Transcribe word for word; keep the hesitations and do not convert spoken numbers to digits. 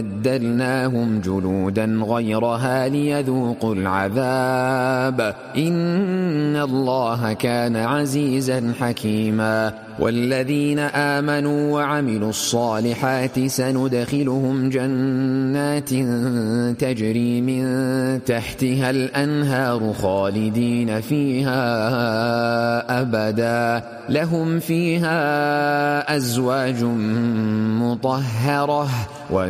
بدلناهم جلودا غيرها ليذوقوا العذاب إن الله كان عزيزا حكيما والذين آمنوا وعملوا الصالحات سندخلهم جنات تجري من تحتها الأنهار خالدين فيها أبدا لهم فيها أزواج مطهرة